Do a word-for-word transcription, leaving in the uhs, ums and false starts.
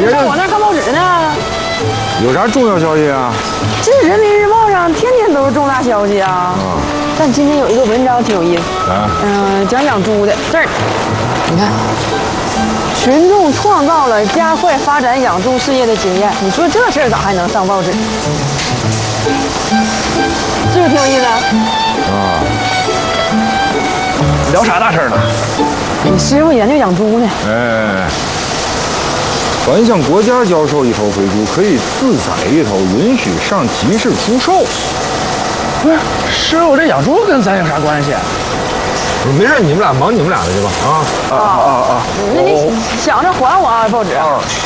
你上我那儿看报纸呢？ 有啥重要消息啊？ 这《人民日报》上天天都是重大消息啊。啊。但今天有一个文章挺有意思。啊。嗯、呃，讲养猪的。这儿，你看，群众创造了加快发展养猪事业的经验。你说这事儿咋还能上报纸？是不是挺有意思？啊。 聊啥大事呢？ 你师傅研究养猪呢。 哎。凡向国家交售一头肥猪，可以自宰一头，允许上集市出售。 不是，师傅，这养猪跟咱有啥关系？ 没事，你们俩忙你们俩的去吧。啊啊啊啊！那你想着还我啊报纸。啊